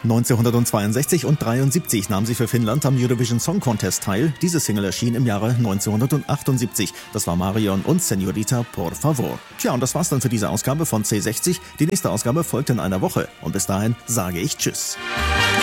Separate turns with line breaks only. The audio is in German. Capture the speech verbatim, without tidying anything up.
neunzehnhundertzweiundsechzig und dreiundsiebzig nahm sie für Finnland am Eurovision Song Contest teil. Diese Single erschien im Jahre neunzehnhundertachtundsiebzig. Das war Marion und Señorita Por Favor. Tja, und das war's dann für diese Ausgabe von C sechzig. Die nächste Ausgabe folgt in einer Woche. Und bis dahin sage ich Tschüss.